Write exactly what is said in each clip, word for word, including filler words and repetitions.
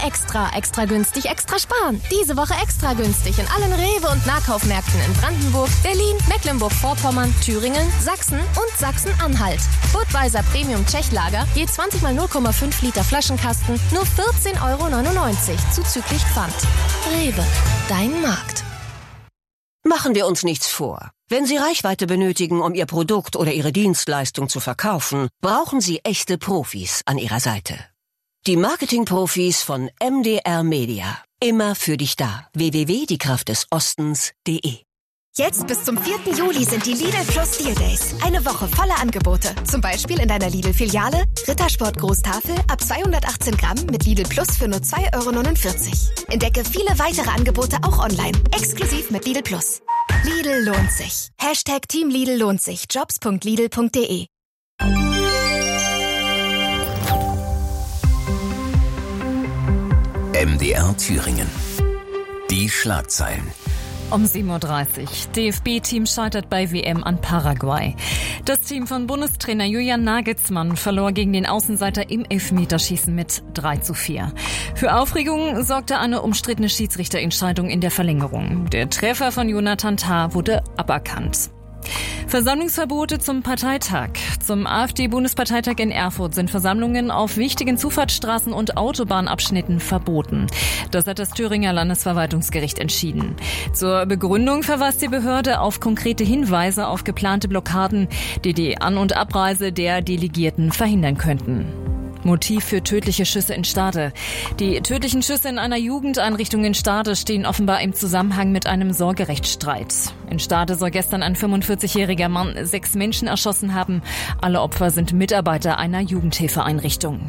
extra, extra günstig, extra sparen. Diese Woche extra günstig in allen Rewe- und Nahkaufmärkten in Brandenburg, Berlin, Mecklenburg-Vorpommern, Thüringen, Sachsen und Sachsen-Anhalt. Budweiser Premium Tschechlager, je zwanzig mal null Komma fünf Liter Flaschenkasten, nur vierzehn Euro neunundneunzig, zuzüglich Pfand. Rewe, dein Markt. Machen wir uns nichts vor. Wenn Sie Reichweite benötigen, um Ihr Produkt oder Ihre Dienstleistung zu verkaufen, brauchen Sie echte Profis an Ihrer Seite. Die Marketing-Profis von M D R Media. Immer für dich da. w w w punkt die kraft des ostens punkt de. Jetzt bis zum vierten Juli sind die Lidl Plus Deal Days. Eine Woche voller Angebote. Zum Beispiel in deiner Lidl-Filiale Rittersport Großtafel ab zweihundertachtzehn Gramm mit Lidl Plus für nur zwei Euro neunundvierzig. Entdecke viele weitere Angebote auch online. Exklusiv mit Lidl Plus. Lidl lohnt sich. Hashtag Team Lidl lohnt sich. jobs punkt lidl punkt de. M D R Thüringen. Die Schlagzeilen. Um sieben Uhr dreißig. D F B-Team scheitert bei W M an Paraguay. Das Team von Bundestrainer Julian Nagelsmann verlor gegen den Außenseiter im Elfmeterschießen mit drei zu vier. Für Aufregung sorgte eine umstrittene Schiedsrichterentscheidung in der Verlängerung. Der Treffer von Jonathan Tah wurde aberkannt. Versammlungsverbote zum Parteitag. Zum AfD-Bundesparteitag in Erfurt sind Versammlungen auf wichtigen Zufahrtsstraßen und Autobahnabschnitten verboten. Das hat das Thüringer Landesverwaltungsgericht entschieden. Zur Begründung verweist die Behörde auf konkrete Hinweise auf geplante Blockaden, die die An- und Abreise der Delegierten verhindern könnten. Motiv für tödliche Schüsse in Stade. Die tödlichen Schüsse in einer Jugendeinrichtung in Stade stehen offenbar im Zusammenhang mit einem Sorgerechtsstreit. In Stade soll gestern ein fünfundvierzigjähriger Mann sechs Menschen erschossen haben. Alle Opfer sind Mitarbeiter einer Jugendhilfeeinrichtung.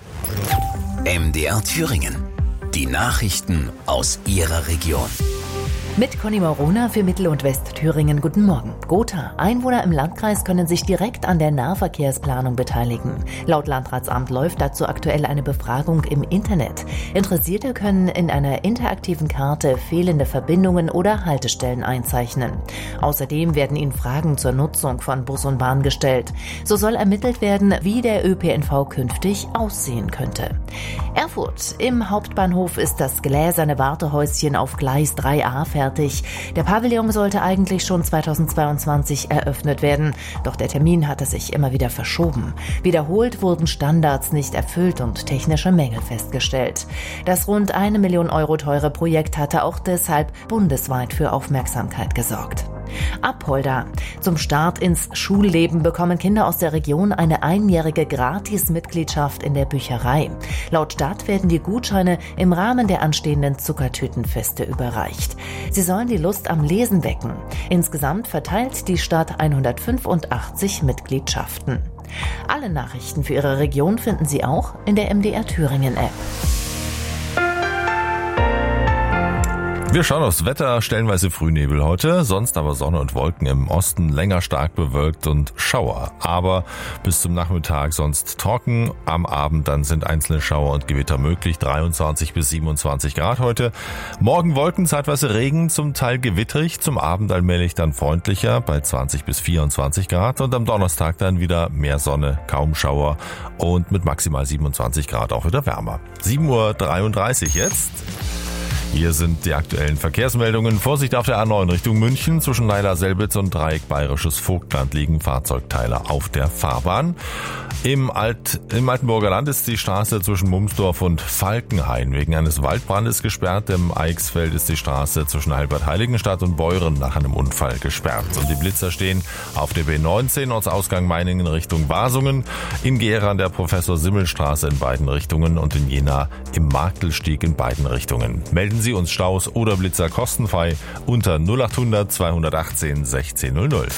M D R Thüringen. Die Nachrichten aus Ihrer Region. Mit Conny Morona für Mittel- und Westthüringen. Guten Morgen. Gotha. Einwohner im Landkreis können sich direkt an der Nahverkehrsplanung beteiligen. Laut Landratsamt läuft dazu aktuell eine Befragung im Internet. Interessierte können in einer interaktiven Karte fehlende Verbindungen oder Haltestellen einzeichnen. Außerdem werden ihnen Fragen zur Nutzung von Bus und Bahn gestellt. So soll ermittelt werden, wie der Ö P N V künftig aussehen könnte. Erfurt. Im Hauptbahnhof ist das gläserne Wartehäuschen auf Gleis drei a fertig. Der Pavillon sollte eigentlich schon zweitausendzweiundzwanzig eröffnet werden, doch der Termin hatte sich immer wieder verschoben. Wiederholt wurden Standards nicht erfüllt und technische Mängel festgestellt. Das rund eine Million Euro teure Projekt hatte auch deshalb bundesweit für Aufmerksamkeit gesorgt. Apolda. Zum Start ins Schulleben bekommen Kinder aus der Region eine einjährige Gratis-Mitgliedschaft in der Bücherei. Laut Stadt werden die Gutscheine im Rahmen der anstehenden Zuckertütenfeste überreicht. Sie sollen die Lust am Lesen wecken. Insgesamt verteilt die Stadt hundertfünfundachtzig Mitgliedschaften. Alle Nachrichten für Ihre Region finden Sie auch in der M D R Thüringen App. Wir schauen aufs Wetter, stellenweise Frühnebel heute, sonst aber Sonne und Wolken im Osten, länger stark bewölkt und Schauer. Aber bis zum Nachmittag sonst trocken, am Abend dann sind einzelne Schauer und Gewitter möglich, dreiundzwanzig bis siebenundzwanzig Grad heute. Morgen Wolken, zeitweise Regen, zum Teil gewitterig, zum Abend allmählich dann freundlicher bei zwanzig bis vierundzwanzig Grad und am Donnerstag dann wieder mehr Sonne, kaum Schauer und mit maximal siebenundzwanzig Grad auch wieder wärmer. sieben Uhr dreiunddreißig jetzt. Hier sind die aktuellen Verkehrsmeldungen. Vorsicht auf der A neun Richtung München. Zwischen Leila-Selbitz und Dreieck Bayerisches Vogtland liegen Fahrzeugteile auf der Fahrbahn. Im, Alt, im Altenburger Land ist die Straße zwischen Mumsdorf und Falkenhain wegen eines Waldbrandes gesperrt. Im Eichsfeld ist die Straße zwischen Albert-Heiligenstadt und Beuren nach einem Unfall gesperrt. Und die Blitzer stehen auf der B neunzehn Ortsausgang Meiningen Richtung Wasungen, in Gera an der Professor-Simmel-Straße in beiden Richtungen und in Jena im Marktelstieg in beiden Richtungen. Melden Sie uns Staus oder Blitzer kostenfrei unter null achthundert zweihundertachtzehn sechzehn null null.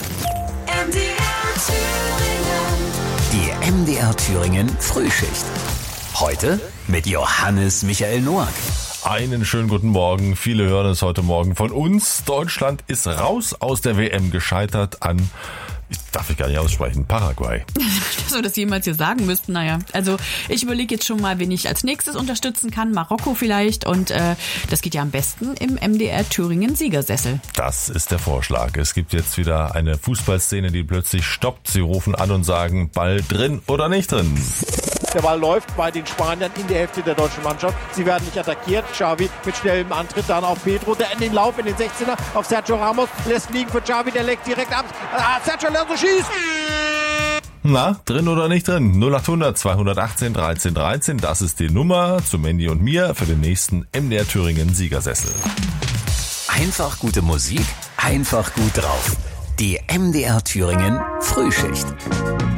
Die M D R Thüringen Frühschicht. Heute mit Johannes Michael Noack. Einen schönen guten Morgen. Viele hören es heute Morgen von uns. Deutschland ist raus aus der W M, gescheitert an darf ich gar nicht aussprechen. Paraguay. Dass wir das jemals hier sagen müssten, naja. Also ich überlege jetzt schon mal, wen ich als nächstes unterstützen kann. Marokko vielleicht. Und äh, das geht ja am besten im M D R Thüringen Siegersessel. Das ist der Vorschlag. Es gibt jetzt wieder eine Fußballszene, die plötzlich stoppt. Sie rufen an und sagen, Ball drin oder nicht drin. Der Ball läuft bei den Spaniern in der Hälfte der deutschen Mannschaft. Sie werden nicht attackiert. Xavi mit schnellem Antritt dann auf Pedro, der in den Lauf in den sechzehner auf Sergio Ramos lässt liegen für Xavi, der legt direkt ab. Ah, Sergio Ramos schießt! Na, drin oder nicht drin? null achthundert zweihundertachtzehn dreizehn dreizehn, das ist die Nummer zu Mandy und mir für den nächsten M D R Thüringen Siegersessel. Einfach gute Musik, einfach gut drauf. Die M D R Thüringen Frühschicht.